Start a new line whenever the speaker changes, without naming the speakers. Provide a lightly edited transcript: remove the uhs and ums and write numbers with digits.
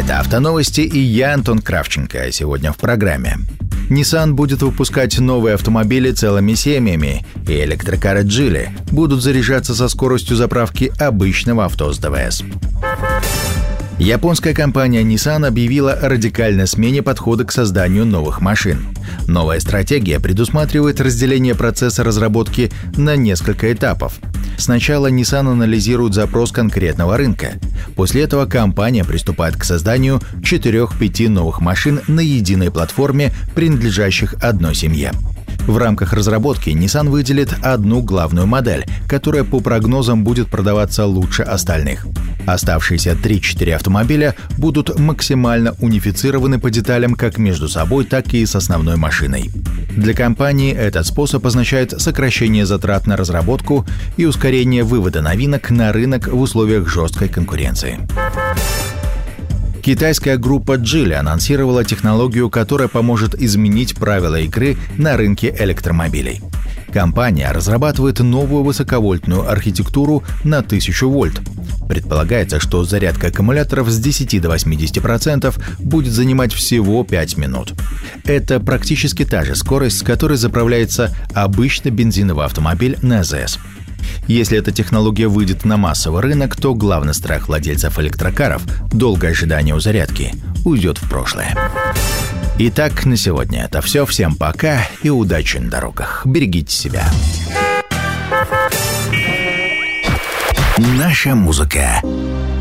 Это «Автоновости» и я, Антон Кравченко. Сегодня в программе. Nissan будет выпускать новые автомобили целыми семьями, и электрокары Geely будут заряжаться со скоростью заправки обычного авто с ДВС. Японская компания Nissan объявила о радикальной смене подхода к созданию новых машин. Новая стратегия предусматривает разделение процесса разработки на несколько этапов. Сначала Nissan анализирует запрос конкретного рынка. После этого компания приступает к созданию 4-5 новых машин на единой платформе, принадлежащих одной семье. В рамках разработки Nissan выделит одну главную модель, которая по прогнозам будет продаваться лучше остальных. Оставшиеся 3-4 автомобиля будут максимально унифицированы по деталям как между собой, так и с основной машиной. Для компании этот способ означает сокращение затрат на разработку и ускорение вывода новинок на рынок в условиях жесткой конкуренции. Китайская группа Geely анонсировала технологию, которая поможет изменить правила игры на рынке электромобилей. Компания разрабатывает новую высоковольтную архитектуру на 1000 вольт. Предполагается, что зарядка аккумуляторов с 10 до 80% будет занимать всего 5 минут. Это практически та же скорость, с которой заправляется обычный бензиновый автомобиль на АЗС. Если эта технология выйдет на массовый рынок, то главный страх владельцев электрокаров – долгое ожидание у зарядки – уйдет в прошлое. Итак, на сегодня это все. Всем пока и удачи на дорогах. Берегите себя. Наша музыка.